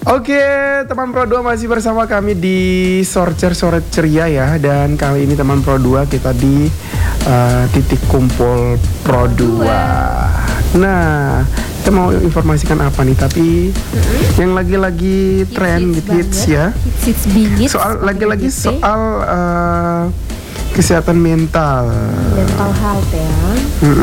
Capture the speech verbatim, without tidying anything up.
Oke, teman Pro dua masih bersama kami di Sorcer Sore Ceria ya. Dan kali ini teman Pro dua kita di uh, titik kumpul Pro dua. Nah, kita mau informasikan apa nih? Tapi mm-hmm. yang lagi-lagi tren hits, hits ya. Hits bingit. Soal lagi-lagi soal uh, kesehatan mental. Mental health ya.